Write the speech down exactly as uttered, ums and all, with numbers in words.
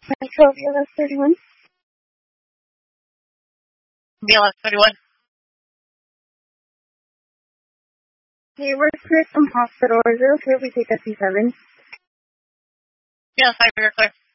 Metro B L S thirty-one. B L S thirty-one. Hey, we're clear from hospital. Is it okay if we take a C seven? Yeah, five, you're clear.